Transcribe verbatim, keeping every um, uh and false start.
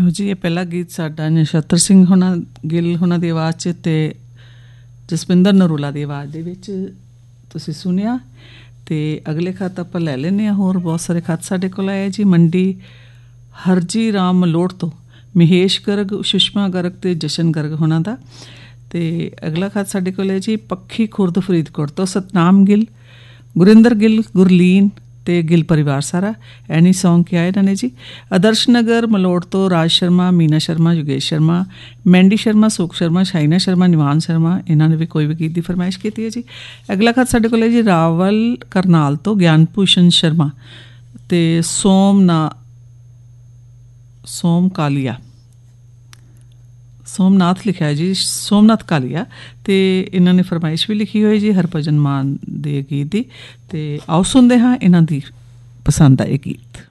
ਲਓ ਜੀ, ਇਹ ਪਹਿਲਾ ਗੀਤ ਸਾਡਾ ਨਛੱਤਰ ਸਿੰਘ ਹੋਣਾ ਗਿੱਲ ਹੋਣਾ ਦੀ ਆਵਾਜ਼ 'ਚ ਅਤੇ ਜਸਵਿੰਦਰ ਨਰੂਲਾ ਦੀ ਆਵਾਜ਼ ਦੇ ਵਿੱਚ ਤੁਸੀਂ ਸੁਣਿਆ। ਅਤੇ ਅਗਲੇ ਖੱਤ ਆਪਾਂ ਲੈ ਲੈਂਦੇ ਹਾਂ। ਹੋਰ ਬਹੁਤ ਸਾਰੇ ਖੱਤ ਸਾਡੇ ਕੋਲ ਆਏ ਜੀ। ਮੰਡੀ ਹਰਜੀ ਰਾਮ ਮਲੋਟ ਤੋਂ ਮਹੇਸ਼ ਗਰਗ, ਸੁਸ਼ਮਾ ਗਰਗ ਅਤੇ ਜਸ਼ਨ ਗਰਗ ਹੋਣਾ ਦਾ। ਅਤੇ ਅਗਲਾ ਖੱਤ ਸਾਡੇ ਕੋਲ ਹੈ ਜੀ ਪੱਖੀ ਖੁਰਦ ਫਰੀਦਕੋਟ ਤੋਂ ਸਤਨਾਮ ਗਿੱਲ, ਗੁਰਿੰਦਰ ਗਿੱਲ, ਗੁਰਲੀਨ ਅਤੇ ਗਿੱਲ ਪਰਿਵਾਰ ਸਾਰਾ। ਐਨੀ ਸੌਂਗ ਕਿਹਾ ਇਹਨਾਂ ਨੇ ਜੀ। ਆਦਰਸ਼ ਨਗਰ ਮਲੋਟ ਤੋਂ ਰਾਜ ਸ਼ਰਮਾ, ਮੀਨਾ ਸ਼ਰਮਾ, ਯੋਗੇਸ਼ ਸ਼ਰਮਾ, ਮੈਂਡੀ ਸ਼ਰਮਾ, ਸੁਖ ਸ਼ਰਮਾ, ਸ਼ਾਈਨਾ ਸ਼ਰਮਾ, ਨਿਵਾਨ ਸ਼ਰਮਾ, ਇਹਨਾਂ ਨੇ ਵੀ ਕੋਈ ਵੀ ਗੀਤ ਦੀ ਫਰਮਾਇਸ਼ ਕੀਤੀ ਹੈ ਜੀ। ਅਗਲਾ ਖਤ ਸਾਡੇ ਕੋਲ ਹੈ ਜੀ ਰਾਵਲ ਕਰਨਾਲ ਤੋਂ ਗਿਆਨ ਭੂਸ਼ਣ ਸ਼ਰਮਾ ਅਤੇ ਸੋਮਨਾ ਸੋਮ ਕਾਲੀਆ ਸੋਮਨਾਥ ਲਿਖਿਆ ਜੀ, ਸੋਮਨਾਥ ਕਾਲੀਆ। ਅਤੇ ਇਹਨਾਂ ਨੇ ਫਰਮਾਇਸ਼ ਵੀ ਲਿਖੀ ਹੋਈ ਜੀ ਹਰਭਜਨ ਮਾਨ ਦੇ ਗੀਤ ਦੀ। ਅਤੇ ਆਓ ਸੁਣਦੇ ਹਾਂ ਇਹਨਾਂ ਦੀ ਪਸੰਦ ਆਏ ਗੀਤ।